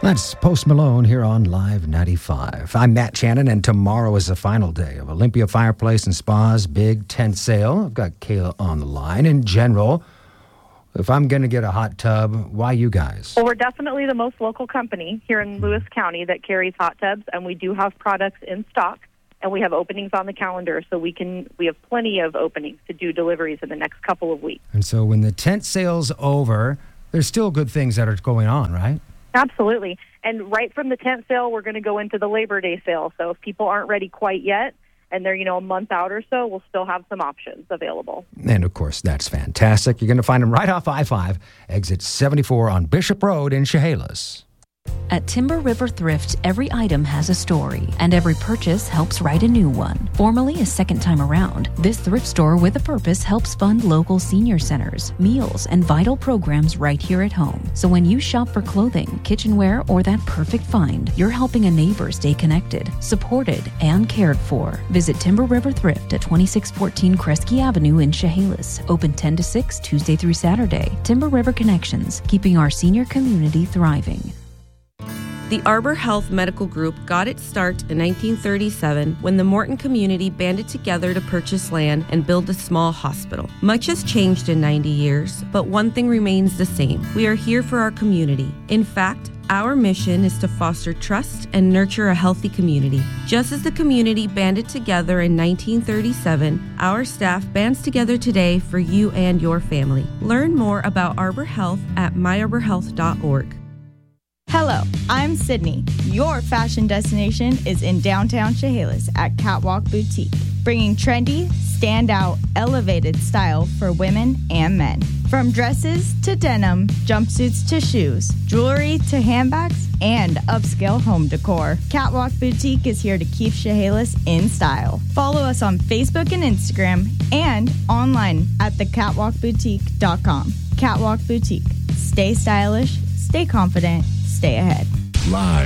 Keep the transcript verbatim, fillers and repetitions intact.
That's Post Malone here on Live ninety-five. I'm Matt Shannon, and tomorrow is the final day of Olympia Fireplace and Spa's big tent sale. I've got Kayla on the line. In general, if I'm going to get a hot tub, why you guys? Well, we're definitely the most local company here in Lewis County that carries hot tubs, and we do have products in stock, and we have openings on the calendar, so we can we have plenty of openings to do deliveries in the next couple of weeks. And so when the tent sale's over, there's still good things that are going on, right? Absolutely. And right from the tent sale, we're going to go into the Labor Day sale. So if people aren't ready quite yet, and they're, you know, a month out or so, we'll still have some options available. And, of course, that's fantastic. You're going to find them right off I five, exit seventy-four on Bishop Road in Chehalis. At Timber River Thrift, every item has a story, and every purchase helps write a new one. Formerly a second time around, this thrift store with a purpose helps fund local senior centers, meals, and vital programs right here at home. So when you shop for clothing, kitchenware, or that perfect find, you're helping a neighbor stay connected, supported, and cared for. Visit Timber River Thrift at twenty-six fourteen Kresge Avenue in Chehalis. Open ten to six, Tuesday through Saturday. Timber River Connections, keeping our senior community thriving. The Arbor Health Medical Group got its start in nineteen thirty-seven when the Morton community banded together to purchase land and build a small hospital. Much has changed in ninety years, but one thing remains the same. We are here for our community. In fact, our mission is to foster trust and nurture a healthy community. Just as the community banded together in nineteen thirty-seven, our staff bands together today for you and your family. Learn more about Arbor Health at my arbor health dot org. Hello, I'm Sydney. Your fashion destination is in downtown Chehalis at Catwalk Boutique, bringing trendy, standout, elevated style for women and men. From dresses to denim, jumpsuits to shoes, jewelry to handbags, and upscale home decor, Catwalk Boutique is here to keep Chehalis in style. Follow us on Facebook and Instagram and online at the catwalk boutique dot com. Catwalk Boutique. Stay stylish, stay confident, stay ahead. Live